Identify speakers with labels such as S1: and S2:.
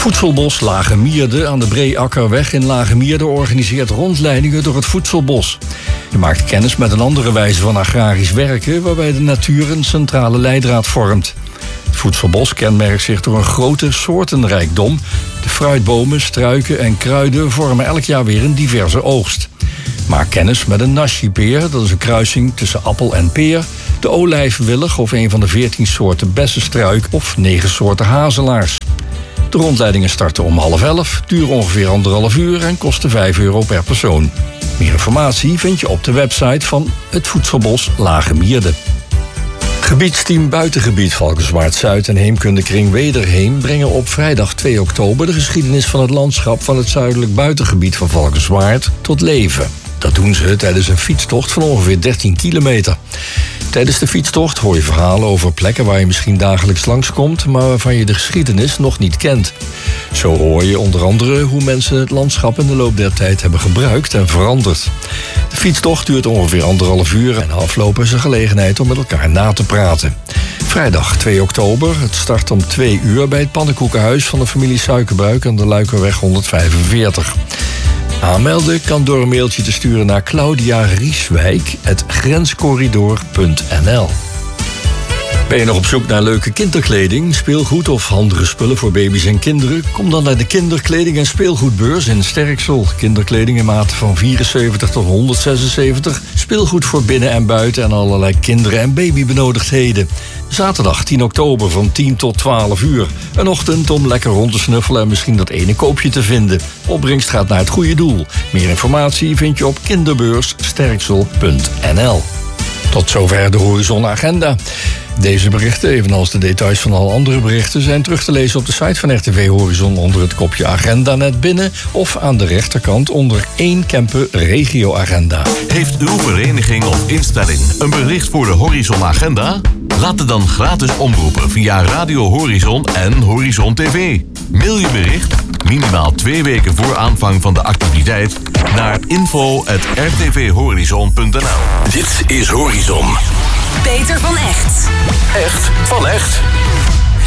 S1: Voedselbos Lage Mierde aan de Breakkerweg in Lage Mierde organiseert rondleidingen door het voedselbos. Je maakt kennis met een andere wijze van agrarisch werken waarbij de natuur een centrale leidraad vormt. Het voedselbos kenmerkt zich door een grote soortenrijkdom. De fruitbomen, struiken en kruiden vormen elk jaar weer een diverse oogst. Maak kennis met een nashipeer, dat is een kruising tussen appel en peer, de olijfwillig of een van de 14 soorten bessenstruik of 9 soorten hazelaars. De rondleidingen starten om 10:30, duren ongeveer 1,5 uur en kosten €5 per persoon. Meer informatie vind je op de website van het Voedselbos Lage Mierde. Gebiedsteam Buitengebied Valkenswaard-Zuid en Heemkundekring Wederheem brengen op vrijdag 2 oktober de geschiedenis van het landschap van het zuidelijk buitengebied van Valkenswaard tot leven. Dat doen ze tijdens een fietstocht van ongeveer 13 kilometer. Tijdens de fietstocht hoor je verhalen over plekken waar je misschien dagelijks langskomt, maar waarvan je de geschiedenis nog niet kent. Zo hoor je onder andere hoe mensen het landschap in de loop der tijd hebben gebruikt en veranderd. De fietstocht duurt ongeveer 1,5 uur en afloop is een gelegenheid om met elkaar na te praten. Vrijdag 2 oktober, het start om 2 uur bij het pannenkoekenhuis van de familie Suikerbuik aan de Luikerweg 145. Aanmelden kan door een mailtje te sturen naar claudiarieswijk@grenscorridor.nl. Ben je nog op zoek naar leuke kinderkleding, speelgoed of handige spullen voor baby's en kinderen? Kom dan naar de kinderkleding- en speelgoedbeurs in Sterksel. Kinderkleding in maten van 74 tot 176. Speelgoed voor binnen en buiten en allerlei kinderen- en babybenodigdheden. Zaterdag 10 oktober van 10 tot 12 uur. Een ochtend om lekker rond te snuffelen en misschien dat ene koopje te vinden. Opbrengst gaat naar het goede doel. Meer informatie vind je op kinderbeurssterksel.nl. Tot zover de Horizon Agenda. Deze berichten, evenals de details van al andere berichten, zijn terug te lezen op de site van RTV Horizon onder het kopje Agenda net binnen of aan de rechterkant onder 1 Kempen Regio Agenda.
S2: Heeft uw vereniging of instelling een bericht voor de Horizon Agenda? Laat het dan gratis omroepen via Radio Horizon en Horizon TV. Mail je bericht, minimaal 2 weken voor aanvang van de activiteit, naar info@rtvhorizon.nl. Dit is Horizon.
S3: Peter van Echt.
S2: Echt van echt.